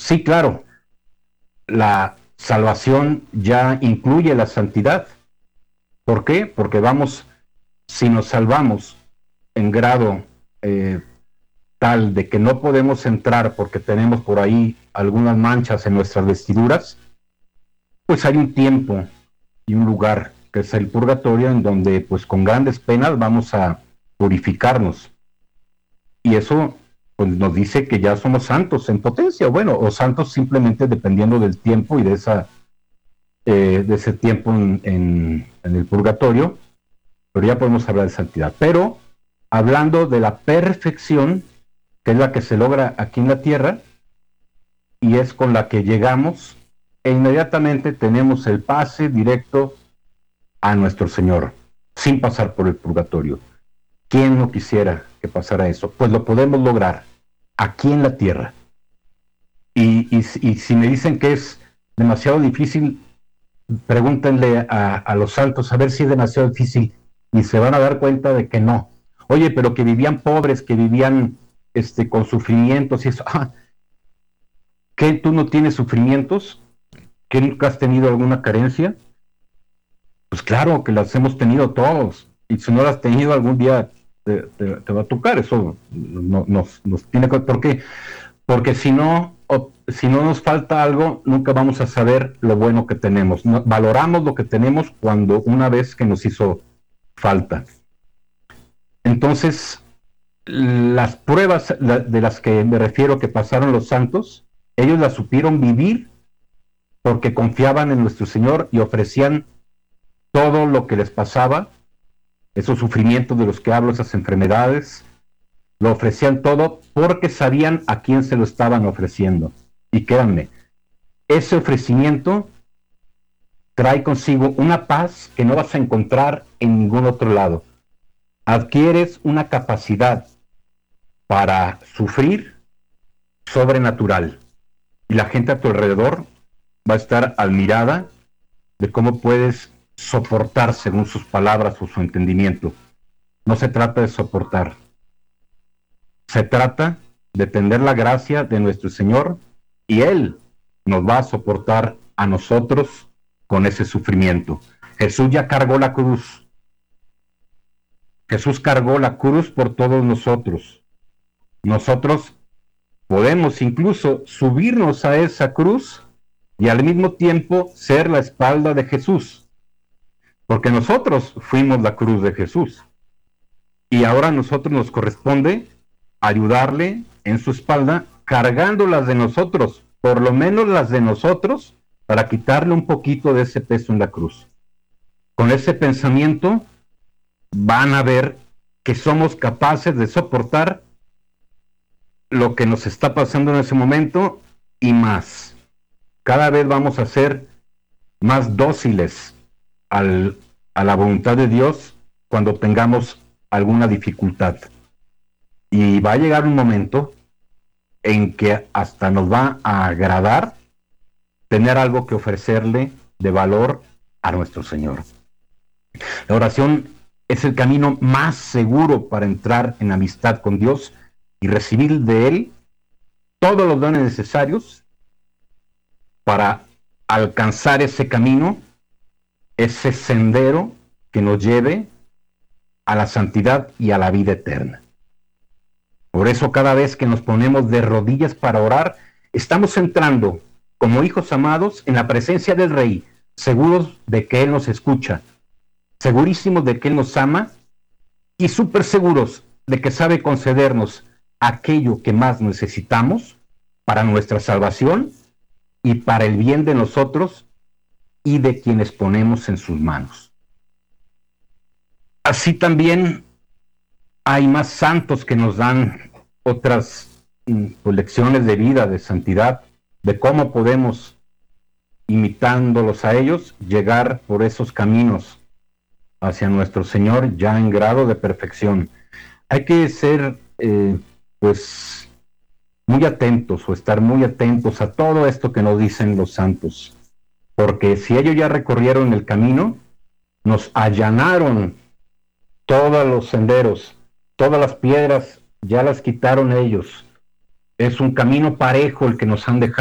Sí, claro, la salvación ya incluye la santidad. ¿Por qué? Porque vamos, si nos salvamos en grado tal de que no podemos entrar porque tenemos por ahí algunas manchas en nuestras vestiduras, pues hay un tiempo y un lugar que es el purgatorio, en donde pues con grandes penas vamos a purificarnos. Y eso pues nos dice que ya somos santos en potencia, bueno, o santos simplemente dependiendo del tiempo y de ese tiempo en el purgatorio, pero ya podemos hablar de santidad. Pero hablando de la perfección, que es la que se logra aquí en la tierra, y es con la que llegamos, e inmediatamente tenemos el pase directo a nuestro Señor, sin pasar por el purgatorio. ¿Quién no quisiera que pasara eso? Pues lo podemos lograr aquí en la tierra. Y si me dicen que es demasiado difícil, pregúntenle a los santos a ver si es demasiado difícil y se van a dar cuenta de que no. Oye, pero que vivían pobres, que vivían con sufrimientos y eso. ¿Qué? ¿Tú no tienes sufrimientos? ¿Que nunca has tenido alguna carencia? Pues claro que las hemos tenido todos. Y si no las has tenido, algún día te va a tocar. Eso nos tiene que... ¿Por qué? Porque si no nos falta algo, nunca vamos a saber lo bueno que tenemos. No, valoramos lo que tenemos cuando una vez que nos hizo falta. Entonces, las pruebas de las que me refiero que pasaron los santos, ellos las supieron vivir porque confiaban en nuestro Señor y ofrecían todo lo que les pasaba, esos sufrimientos de los que hablo, esas enfermedades, lo ofrecían todo porque sabían a quién se lo estaban ofreciendo. Y créanme, ese ofrecimiento trae consigo una paz que no vas a encontrar en ningún otro lado. Adquieres una capacidad para sufrir sobrenatural. Y la gente a tu alrededor va a estar admirada de cómo puedes soportar según sus palabras o su entendimiento. No se trata de soportar. Se trata de tener la gracia de nuestro Señor y Él nos va a soportar a nosotros con ese sufrimiento. Jesús ya cargó la cruz. Jesús cargó la cruz por todos nosotros. Nosotros podemos incluso subirnos a esa cruz y al mismo tiempo ser la espalda de Jesús, porque nosotros fuimos la cruz de Jesús y ahora a nosotros nos corresponde ayudarle en su espalda, cargando las de nosotros, por lo menos las de nosotros, para quitarle un poquito de ese peso en la cruz. Con ese pensamiento van a ver que somos capaces de soportar lo que nos está pasando en ese momento y más. Cada vez vamos a ser más dóciles a la voluntad de Dios cuando tengamos alguna dificultad. Y va a llegar un momento en que hasta nos va a agradar tener algo que ofrecerle de valor a nuestro Señor. La oración es el camino más seguro para entrar en amistad con Dios y recibir de Él todos los dones necesarios para alcanzar ese camino, ese sendero que nos lleve a la santidad y a la vida eterna. Por eso cada vez que nos ponemos de rodillas para orar, estamos entrando como hijos amados en la presencia del Rey, seguros de que Él nos escucha, segurísimos de que Él nos ama y súper seguros de que sabe concedernos aquello que más necesitamos para nuestra salvación y para el bien de nosotros y de quienes ponemos en sus manos. Así también hay más santos que nos dan otras lecciones de vida, de santidad, de cómo podemos, imitándolos a ellos, llegar por esos caminos hacia nuestro Señor ya en grado de perfección. Hay que ser pues muy atentos o estar muy atentos a todo esto que nos dicen los santos, porque si ellos ya recorrieron el camino, nos allanaron todos los senderos, todas las piedras ya las quitaron ellos. Es un camino parejo el que nos han dejado.